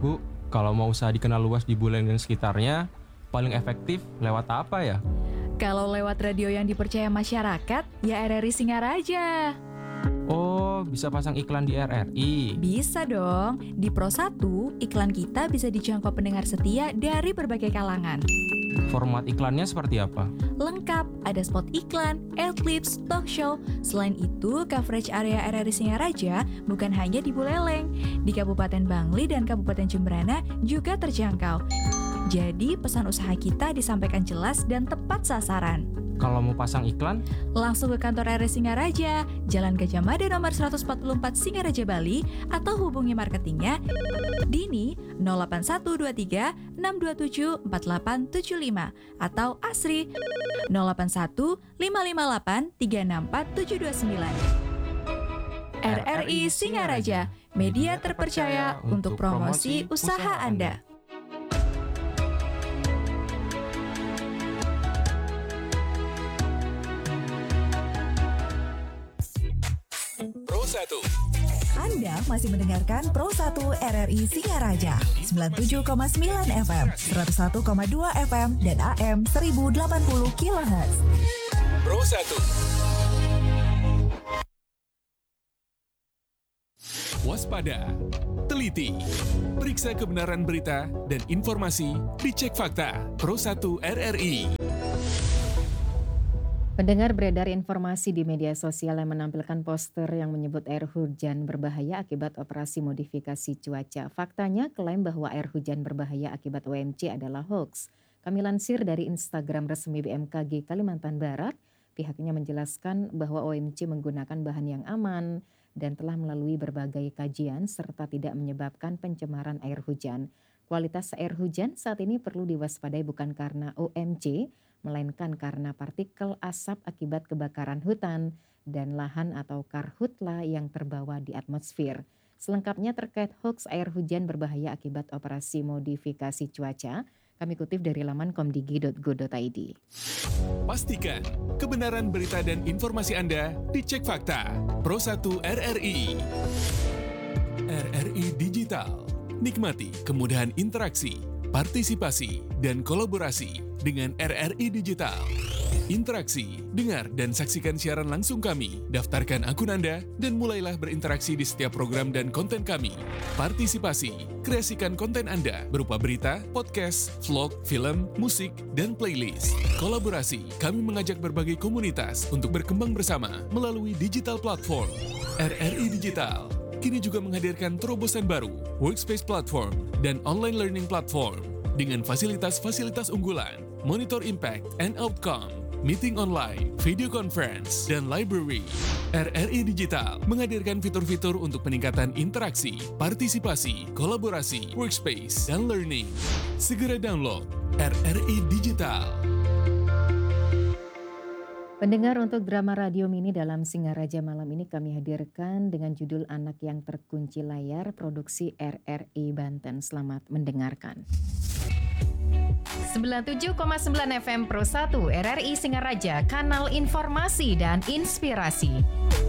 Bu, kalau mau usaha dikenal luas di Buleleng dan sekitarnya, paling efektif lewat apa ya? Kalau lewat radio yang dipercaya masyarakat, ya RRI Singaraja. Oh, bisa pasang iklan di RRI. Bisa dong. Di Pro 1, iklan kita bisa dijangkau pendengar setia dari berbagai kalangan. Format iklannya seperti apa? Lengkap, ada spot iklan, adlibs, talk show. Selain itu, coverage area RRI Singaraja bukan hanya di Buleleng. Di Kabupaten Bangli dan Kabupaten Jemberana juga terjangkau. Jadi, pesan usaha kita disampaikan jelas dan tepat sasaran. Kalau mau pasang iklan, langsung ke kantor RRI Singaraja, Jalan Gajah Mada nomor 144 Singaraja, Bali, atau hubungi marketingnya Dini 08123 627 4875 atau Asri 081 558 364 729. RRI Singaraja, media terpercaya untuk promosi usaha Anda. Pro 1. Anda masih mendengarkan Pro 1 RRI Singaraja 97,9 FM, 101,2 FM, dan AM 1080 kHz. Pro 1. Waspada, teliti, periksa kebenaran berita dan informasi, dicek fakta. Pro 1 RRI. Pendengar, beredar informasi di media sosial yang menampilkan poster yang menyebut air hujan berbahaya akibat operasi modifikasi cuaca. Faktanya, klaim bahwa air hujan berbahaya akibat OMC adalah hoax. Kami lansir dari Instagram resmi BMKG Kalimantan Barat, pihaknya menjelaskan bahwa OMC menggunakan bahan yang aman dan telah melalui berbagai kajian serta tidak menyebabkan pencemaran air hujan. Kualitas air hujan saat ini perlu diwaspadai bukan karena OMC, melainkan karena partikel asap akibat kebakaran hutan dan lahan atau karhutla yang terbawa di atmosfer. Selengkapnya terkait hoax air hujan berbahaya akibat operasi modifikasi cuaca, kami kutip dari laman komdigi.go.id. Pastikan kebenaran berita dan informasi Anda dicek fakta. Pro 1 RRI. RRI Digital. Nikmati kemudahan interaksi, partisipasi, dan kolaborasi dengan RRI Digital. Interaksi, dengar dan saksikan siaran langsung kami, daftarkan akun Anda, dan mulailah berinteraksi di setiap program dan konten kami. Partisipasi, kreasikan konten Anda berupa berita, podcast, vlog, film, musik, dan playlist. Kolaborasi, kami mengajak berbagai komunitas untuk berkembang bersama melalui digital platform. RRI Digital kini juga menghadirkan terobosan baru, workspace platform, dan online learning platform dengan fasilitas-fasilitas unggulan, monitor impact and outcome, meeting online, video conference, dan library. RRI Digital menghadirkan fitur-fitur untuk peningkatan interaksi, partisipasi, kolaborasi, workspace, dan learning. Segera download RRI Digital. Pendengar, untuk drama radio mini dalam Singaraja malam ini kami hadirkan dengan judul Anak yang Terkunci Layar, produksi RRI Banten. Selamat mendengarkan. 97,9 FM Pro 1 RRI Singaraja, kanal informasi dan inspirasi.